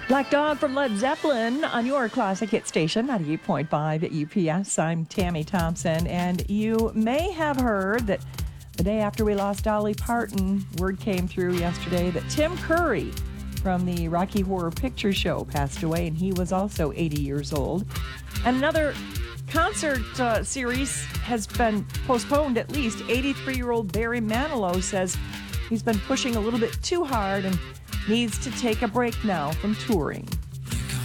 Black Dog from Led Zeppelin on your classic hit station, 98.5 at UPS. I'm Tammy Thompson, and you may have heard that the day after we lost Dolly Parton, word came through yesterday that Tim Curry from the Rocky Horror Picture Show passed away, and he was also 80 years old. And another concert series has been postponed at least. 83-year-old Barry Manilow says he's been pushing a little bit too hard and needs to take a break now from touring.